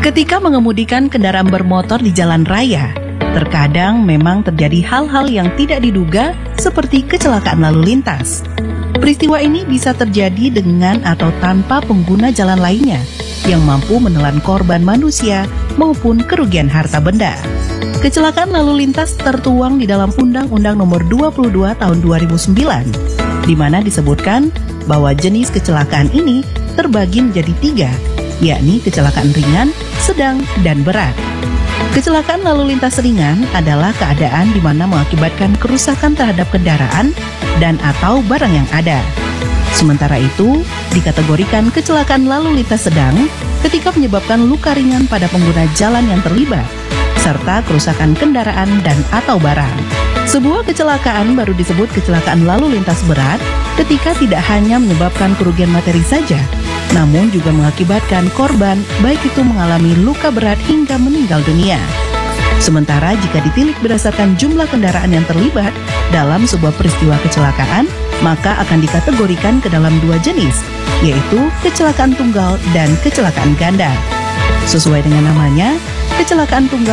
Ketika mengemudikan kendaraan bermotor di jalan raya, terkadang memang terjadi hal-hal yang tidak diduga seperti kecelakaan lalu lintas. Peristiwa ini bisa terjadi dengan atau tanpa pengguna jalan lainnya yang mampu menelan korban manusia maupun kerugian harta benda. Kecelakaan lalu lintas tertuang di dalam Undang-Undang Nomor 22 Tahun 2009, di mana disebutkan bahwa jenis kecelakaan ini terbagi menjadi 3, yakni kecelakaan ringan, sedang, dan berat. Kecelakaan lalu lintas ringan adalah keadaan di mana mengakibatkan kerusakan terhadap kendaraan dan atau barang yang ada. Sementara itu, dikategorikan kecelakaan lalu lintas sedang ketika menyebabkan luka ringan pada pengguna jalan yang terlibat, serta kerusakan kendaraan dan atau barang. Sebuah kecelakaan baru disebut kecelakaan lalu lintas berat ketika tidak hanya menyebabkan kerugian materi saja, namun juga mengakibatkan korban baik itu mengalami luka berat hingga meninggal dunia. Sementara jika ditilik berdasarkan jumlah kendaraan yang terlibat dalam sebuah peristiwa kecelakaan, maka akan dikategorikan ke dalam 2 jenis, yaitu kecelakaan tunggal dan kecelakaan ganda. Sesuai dengan namanya, kecelakaan tunggal